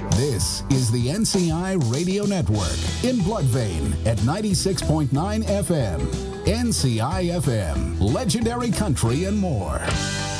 This is the NCI Radio Network in Bloodvein at 96.9 FM. NCI FM, legendary country and more.